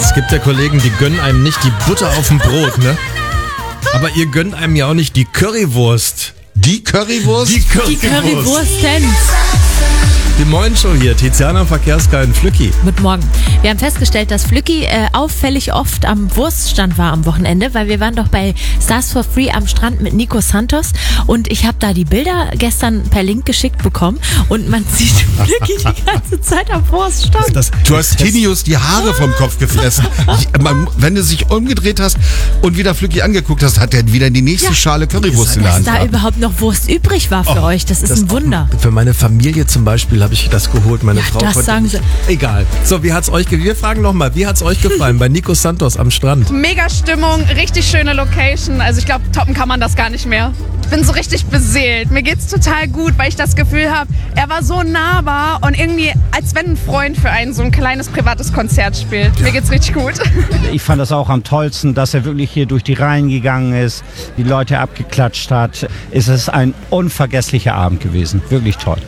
Es gibt ja Kollegen, die gönnen einem nicht die Butter auf dem Brot, ne? Aber ihr gönnt einem ja auch nicht die Currywurst. Die Currywurst? Die Currywurst. Die Currywursten. Die Morgenshow hier, Tiziana Verkehrskai und Flücki. Guten Morgen. Wir haben festgestellt, dass Flücki auffällig oft am Wurststand war am Wochenende, weil wir waren doch bei Stars for Free am Strand mit Nico Santos und ich habe da die Bilder gestern per Link geschickt bekommen und man sieht Flücki die ganze Zeit am Wurststand. Du hast Tinius die Haare vom Kopf gefressen. Wenn du dich umgedreht hast und wieder Flücki angeguckt hast, hat er wieder die nächste Schale Currywurst in der Dass Hand da gehabt. überhaupt noch Wurst übrig war für euch, das ist ein Wunder. Für meine Familie zum Beispiel habe ich das geholt. Meine Frau das konnte sagen nicht. sie. Egal. So, wie hat's euch wir fragen nochmal, wie hat's euch gefallen bei Nico Santos am Strand? Mega Stimmung, richtig schöne Location. Also ich glaube, toppen kann man das gar nicht mehr. Ich bin so richtig beseelt. Mir geht's total gut, weil ich das Gefühl habe, er war so nahbar und irgendwie, als wenn ein Freund für einen so ein kleines privates Konzert spielt. Mir geht's richtig gut. Ich fand das auch am tollsten, dass er wirklich hier durch die Reihen gegangen ist, die Leute abgeklatscht hat. Es ist ein unvergesslicher Abend gewesen. Wirklich toll.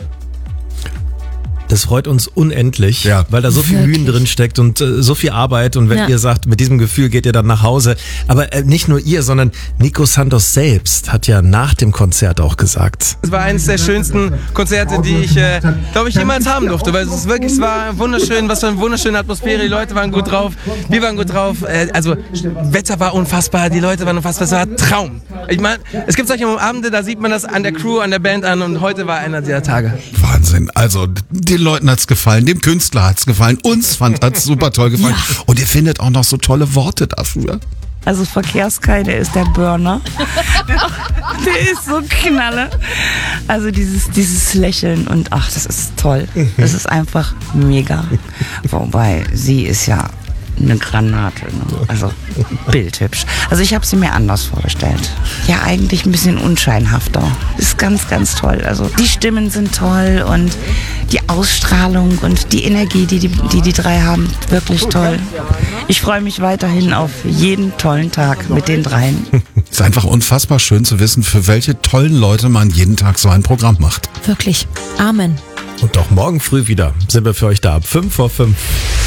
Das freut uns unendlich, Ja. weil da so viel Mühen drin steckt und so viel Arbeit. Und wenn ihr sagt, mit diesem Gefühl geht ihr dann nach Hause. Aber nicht nur ihr, sondern Nico Santos selbst hat ja nach dem Konzert auch gesagt. Es war eines der schönsten Konzerte, die ich, glaube ich, jemals haben durfte. Weil es war wunderschön, was für eine wunderschöne Atmosphäre. Die Leute waren gut drauf, wir waren gut drauf. Also Wetter war unfassbar, die Leute waren unfassbar. Es war ein Traum. Ich meine, es gibt solche Abende, da sieht man das an der Crew, an der Band an. Und heute war einer dieser Tage. Wahnsinn. Also den Leuten hat's gefallen, dem Künstler hat's gefallen, uns hat's super toll gefallen. Ja. Und ihr findet auch noch so tolle Worte dafür. Also Verkehrskai, der ist der Burner. Der ist so knalle. Also dieses Lächeln und ach, das ist toll. Das ist einfach mega. Wobei, sie ist ja eine Granate, ne? Also bildhübsch. Also ich habe sie mir anders vorgestellt. Ja, eigentlich ein bisschen unscheinhafter. Ist ganz, ganz toll. Also die Stimmen sind toll und die Ausstrahlung und die Energie, die drei haben, wirklich toll. Ich freue mich weiterhin auf jeden tollen Tag mit den dreien. Ist einfach unfassbar schön zu wissen, für welche tollen Leute man jeden Tag so ein Programm macht. Wirklich. Amen. Und auch morgen früh wieder sind wir für euch da ab 5:05.